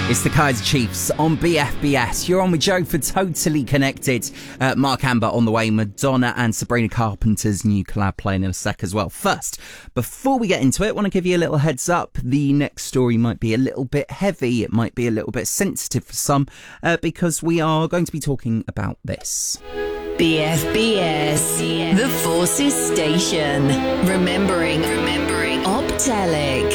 It's the Kaiser Chiefs on BFBS. You're on with Joe for Totally Connected. Mark Amber on the way. Madonna and Sabrina Carpenter's new collab playing in a sec as well. First, before we get into it, I want to give you a little heads up. The next story might be a little bit heavy. It might be a little bit sensitive for some because we are going to be talking about this. BFBS, the Forces Station. Remembering Optelic.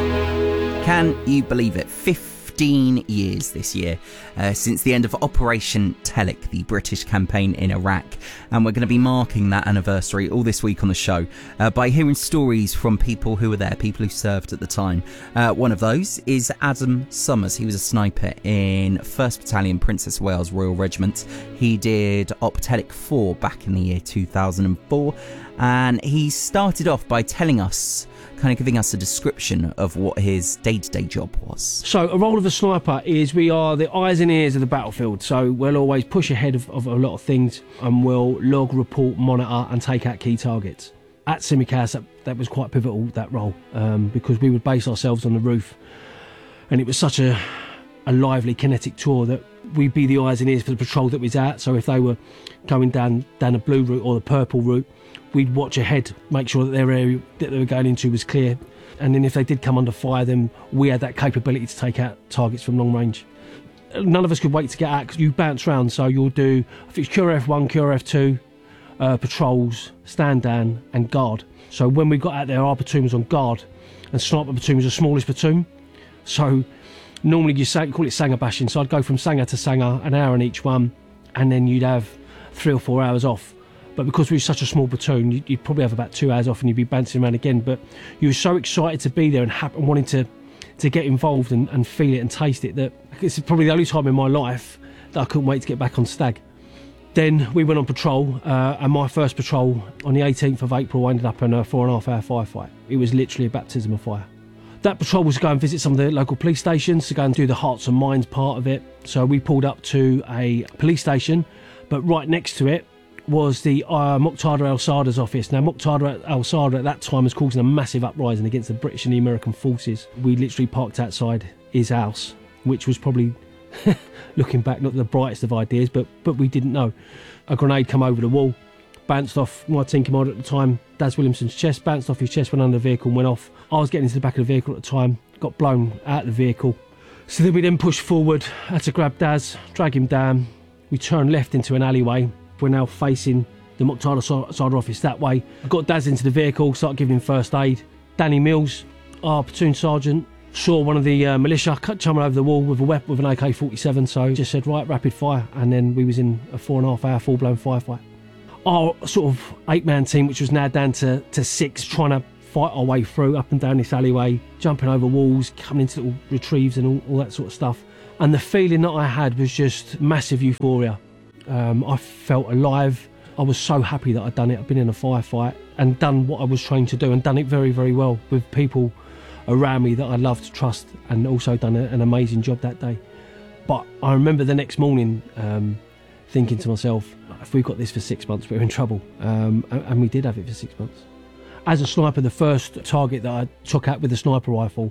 Can you believe it? 15 years this year since the end of Operation Telic, the British campaign in Iraq, and we're going to be marking that anniversary all this week on the show by hearing stories from people who were there, people who served at the time. One of those is Adam Summers. He was a sniper in 1st Battalion Princess of Wales Royal Regiment. He did Op Telic 4 back in the year 2004, and he started off by telling us, kind of giving us a description of what his day-to-day job was. So a role of a sniper is we are the eyes and ears of the battlefield, so we'll always push ahead of a lot of things, and we'll log, report, monitor and take out key targets. At Simicast, that was quite pivotal, that role, because we would base ourselves on the roof, and it was such a lively kinetic tour that we'd be the eyes and ears for the patrol that was out. So if they were going down a blue route or the purple route, we'd watch ahead, make sure that their area that they were going into was clear. And then if they did come under fire, then we had that capability to take out targets from long range. None of us could wait to get out because you bounce around. So you'll do, if it's QRF1, QRF2, patrols, stand down and guard. So when we got out there, our platoon was on guard, and sniper platoon was the smallest platoon. So normally you call it Sanger bashing. So I'd go from Sanger to Sanger, an hour in each one, and then you'd have 3 or 4 hours off. But because we were such a small platoon, you'd probably have about 2 hours off and you'd be bouncing around again. But you were so excited to be there and wanting to get involved and feel it and taste it that it's probably the only time in my life that I couldn't wait to get back on stag. Then we went on patrol, and my first patrol on the 18th of April ended up in a 4.5-hour firefight. It was literally a baptism of fire. That patrol was to go and visit some of the local police stations, to go and do the hearts and minds part of it. So we pulled up to a police station, but right next to it was the Muqtada al-Sadr's office. Now, Muqtada al-Sadr at that time was causing a massive uprising against the British and the American forces. We literally parked outside his house, which was probably, looking back, not the brightest of ideas, but we didn't know. A grenade come over the wall, bounced off my team commander at the time, Daz Williamson's chest, bounced off his chest, went under the vehicle and went off. I was getting into the back of the vehicle at the time, got blown out of the vehicle. So then we then pushed forward, had to grab Daz, drag him down. We turned left into an alleyway. We're now facing the Muqtada al-Sadr office that way. I got Daz into the vehicle, started giving him first aid. Danny Mills, our platoon sergeant, saw one of the militia coming over the wall with a weapon, with an AK-47, so just said, right, rapid fire, and then we was in a 4.5-hour full-blown firefight. Our sort of 8-man team, which was now down to 6, trying to fight our way through up and down this alleyway, jumping over walls, coming into little retrieves and all that sort of stuff. And the feeling that I had was just massive euphoria. I felt alive. I was so happy that I'd done it. I'd been in a firefight and done what I was trained to do, and done it very, very well with people around me that I loved, trust, and also done an amazing job that day. But I remember the next morning thinking to myself, if we've got this for 6 months, we're in trouble. And we did have it for 6 months. As a sniper, the first target that I took out with a sniper rifle,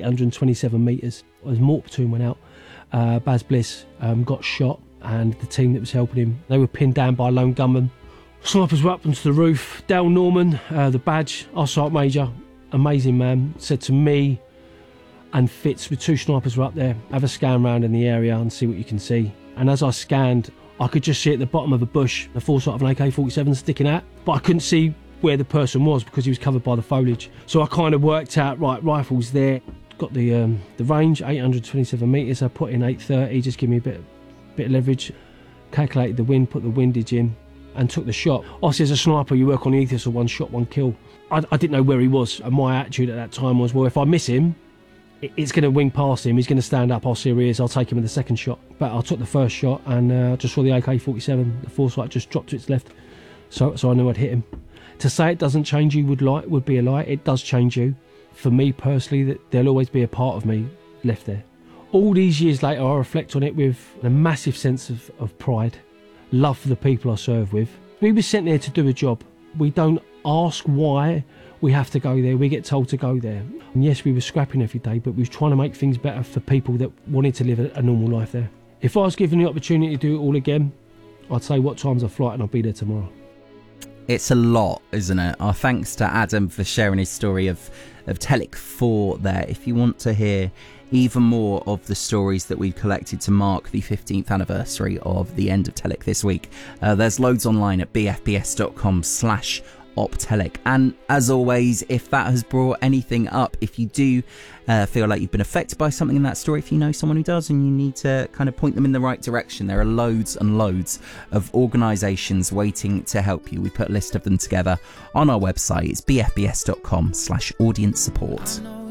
827 metres, as Mort platoon went out, Baz Bliss got shot, and the team that was helping him, they were pinned down by a lone gunman. Snipers were up onto the roof. Dale Norman, the badge, our sergeant major, amazing man, said to me and Fitz, with 2 snipers were up there, have a scan round in the area and see what you can see. And as I scanned, I could just see at the bottom of a bush the foresight of an AK-47 sticking out, but I couldn't see where the person was because he was covered by the foliage. So I kind of worked out, right, rifle's there, got the range, 827 metres, I put in 830, just give me a bit of leverage, calculated the wind, put the windage in and took the shot. Obviously as a sniper you work on the ethos of 1 shot, 1 kill. I didn't know where he was, and my attitude at that time was, well, if I miss him, it's going to wing past him, he's going to stand up, I'll see where he is, I'll take him with the second shot. But I took the first shot and just saw the AK-47, the foresight just dropped to its left, so I knew I'd hit him. To say it doesn't change you would be a lie. It does change you. For me personally, that there'll always be a part of me left there. All these years later, I reflect on it with a massive sense of pride, love for the people I serve with. We were sent there to do a job. We don't ask why we have to go there, we get told to go there. And yes, we were scrapping every day, but we was trying to make things better for people that wanted to live a normal life there. If I was given the opportunity to do it all again, I'd say what time's a flight and I'll be there tomorrow. It's a lot, isn't it? Our thanks to Adam for sharing his story of Telic 4 there. If you want to hear even more of the stories that we've collected to mark the 15th anniversary of the end of Telic this week, there's loads online at bfbs.com/optelic. And as always, if that has brought anything up, if you do feel like you've been affected by something in that story, if you know someone who does and you need to kind of point them in the right direction, there are loads and loads of organisations waiting to help you. We put a list of them together on our website. It's bfbs.com/audience support.